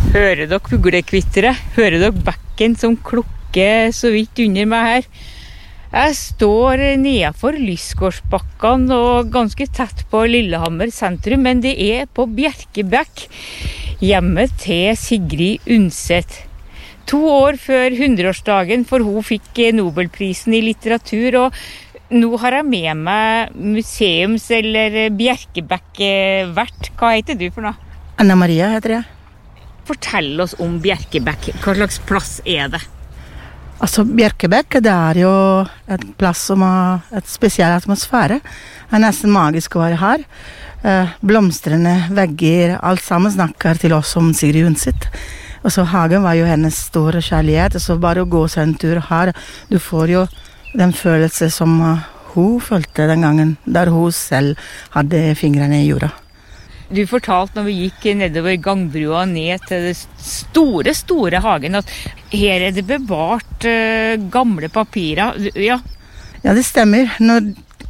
Hører dere fuglekvittere? Hører dere bekken som klukker så vidt under meg her? Jeg står nedenfor Lysgårdsbakkene og ganske tett på Lillehammer sentrum, men det på Bjerkebekk, hjemme til Sigrid Undset. 2 år før 100-årsdagen, for hun fikk Nobelprisen i litteratur, og nå har jeg med meg museums- eller Bjerkebekk-vert. Hva heter du for noe? Anna Maria heter jeg. Fortell oss om Bjerkebekk. Hva slags plass det? Altså, Bjerkebekk, det jo et plass som har et spesiell atmosfære. Det nesten magisk å være her. Blomstrende vegger, alt sammen snakker til oss om Sigrid Undset. Og så hagen var jo hennes store kjærlighet, så bare å gå seg en tur her, du får jo den følelse som hun følte den gangen, der hun selv hadde fingrene i jorda. Du fortalte når vi gikk nedover gangbrua ned til det store hagen, at her det bevart gamle papirer. Ja, det stemmer. Når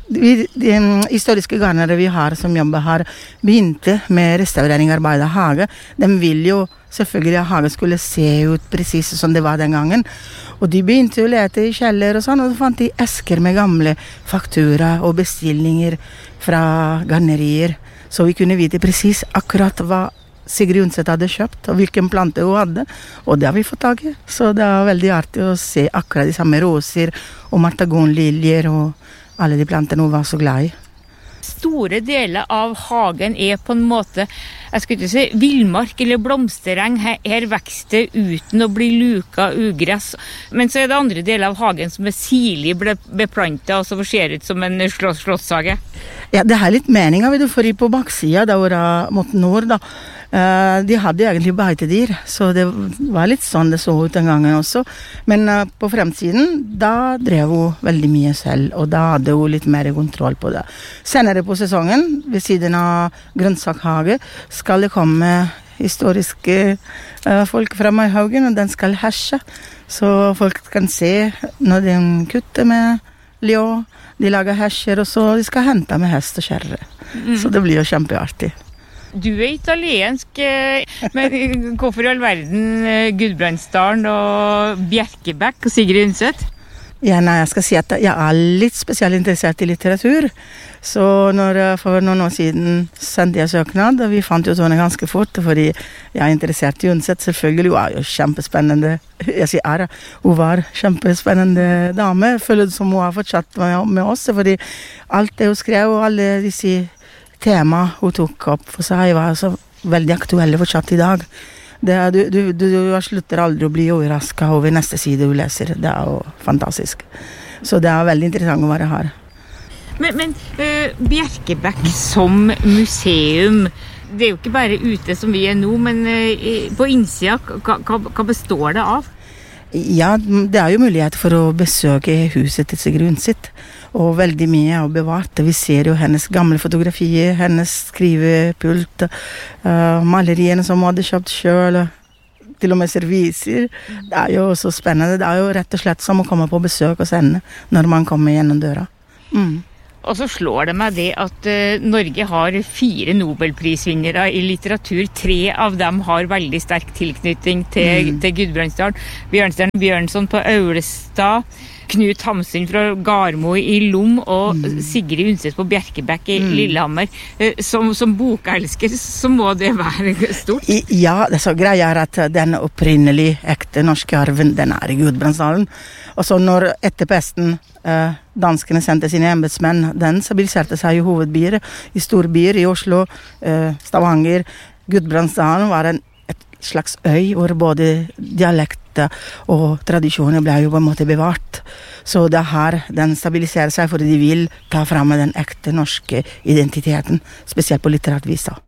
de historiske garnere vi har som jobber her begynte med restaureringarbeid av hage, de vil jo selvfølgelig at hagen skulle se ut precis som det var den gangen. Og de begynte å lete i kjeller og sånn, og så fant de esker med gamle faktura og bestillinger fra garnerier. Så vi kunne vite precis akkurat hva Sigrid Undset hadde kjøpt, og hvilken plante hun hadde, og det har vi fått tag i. Så det veldig artig å se akkurat de samme roser og martagonliljer og alle de plantene hun var så glad i. Store deler av hagen på en måte, jeg skulle ikke si villmark eller blomstereng. Her vekster uten å bli luka ugress. Men så det andre deler av hagen som sirlig ble beplantet, og så ser ut som en slottshage. Ja, det litt meningen, for på baksida, da var det mot nord, da. De hadde egentlig beitedyr, så det var litt sånn det så ut den gangen også. Men på fremsiden, da drev hun veldig mye selv, og da hadde hun litt mer kontroll på det. Senere på sesongen, ved siden av grønnsakshage, skal det komme historiske folk fra Maihaugen, og den skal herse. Så folk kan se når de kutter med ljå, de lager herser, og så de skal hente med hest og kjerre. Så det blir jo kjempeartig. Du italiensk, men hvorfor i all verden Gudbrandsdalen og Bjerkebekk og Sigrid Undset? Ja, jeg skal si at jeg litt spesielt interessert i litteratur. Så for noen år siden sendte jeg søknad, og vi fant jo sånne ganske fort, fordi jeg interessert i Undset. Selvfølgelig, hun jo kjempespennende. Jeg sier hun var kjempespennende dame. Jeg føler det som hun har fortsatt med oss, fordi alt det hun skrev, og alle disse tema hun tok opp for seg var så veldig aktuelle fortsatt i dag. Du slutter aldri å bli overrasket over neste side du leser. Det jo fantastisk. Så det veldig interessant å være her. Men Bjerkebekk som museum, det jo ikke bare ute som vi nå, men på innsida, hva består det av? Ja, det jo mulighet for å besøke huset til Sigrid Undset, og veldig mye bevart. Vi ser jo hennes gamle fotografier, hennes skrivepult, maleriene som hun hadde kjøpt selv, til og med serviser. Det jo så spennende. Det jo rett og slett som å komme på besøk hos henne når man kommer gjennom døra. Og så slår det meg det at Norge har 4 Nobelprisvinnere i litteratur. 3 av dem har veldig sterk tilknytning til Gudbrandsdalen. Bjørnstjerne Bjørnson på Aulestad, Knut Hamsun fra Garmo i Lom og Sigrid Undset på Bjerkebekk i Lillehammer. Som bokelsker så må det være stort. Ja, det så greia at den opprinnelig ekte norske arven, den i Gudbrandsdalen. Og så når etter pesten danskene sendte sine embetsmenn, den stabiliserte seg i hovedbyer, i storbyer, i Oslo, Stavanger. Gudbrandsdalen var et slags øy hvor både dialekter og tradisjoner ble jo på en måte bevart. Så det her den stabiliserer seg fordi de vil ta frem den ekte norske identiteten, spesielt på litterært vis.